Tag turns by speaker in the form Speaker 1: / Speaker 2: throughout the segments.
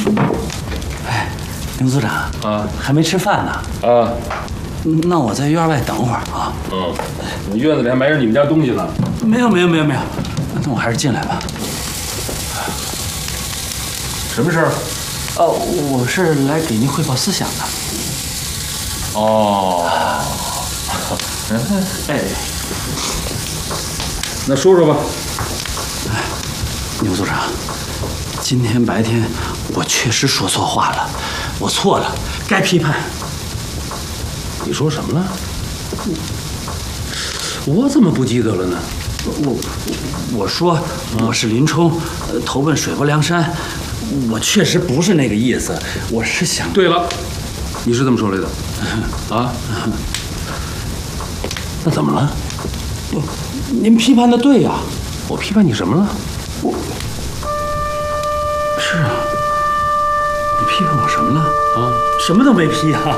Speaker 1: 哎，刘组长啊，还没吃饭呢啊？那我在院外等会儿啊。
Speaker 2: 院子里还埋着你们家东西呢。
Speaker 1: 没有，那我还是进来吧。
Speaker 2: 什么事儿？
Speaker 1: 我是来给您汇报思想的。
Speaker 2: 哦，
Speaker 1: 哎，
Speaker 2: 那说说吧。
Speaker 1: 牛组长，今天白天我确实说错话了，我错了，该批判。
Speaker 2: 你说什么了？我怎么不记得了呢？
Speaker 1: 我说我是林冲，投奔水泊梁山，我确实不是那个意思，我是想。
Speaker 2: 对了，你是这么说来的，啊？那怎么了？
Speaker 1: 您批判的对呀。
Speaker 2: 我批判你什么了？
Speaker 1: 是啊，你批判我什么了？
Speaker 2: 啊？
Speaker 1: 什么都没批啊。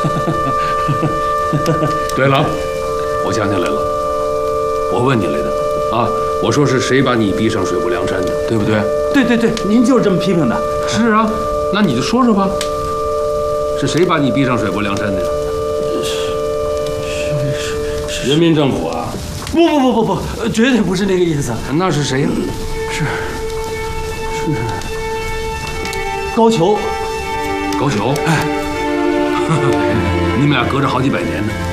Speaker 2: 对了，我想起来了，我问你来的啊，我说是谁把你逼上水泊梁山的，对不对？
Speaker 1: 对，您就是这么批评的。
Speaker 2: 是啊，那你就说说吧，是谁把你逼上水泊梁山的？是人民政府啊！
Speaker 1: 不，绝对不是那个意思。
Speaker 2: 那是谁呀？
Speaker 1: 是高俅。
Speaker 2: 高俅？哎，你们俩隔着好几百年呢。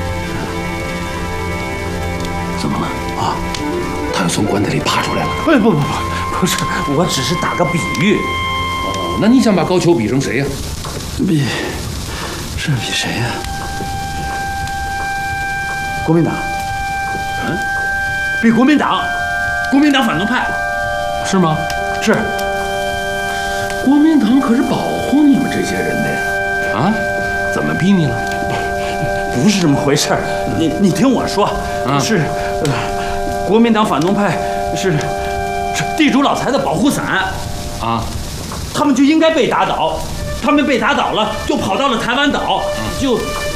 Speaker 2: 怎么了？啊？他又从棺材里爬出来了？
Speaker 1: 哎，不是，我只是打个比喻。
Speaker 2: 哦，那你想把高俅比成谁呀？
Speaker 1: 比谁呀？国民党。比国民党反动派。
Speaker 2: 是吗？
Speaker 1: 是。
Speaker 2: 国民党可是保护你们这些人的呀！啊？怎么逼你了？
Speaker 1: 不是这么回事儿，你听我说，是，国民党反动派是地主老财的保护伞，
Speaker 2: 啊，
Speaker 1: 他们就应该被打倒，他们被打倒了，就跑到了台湾岛，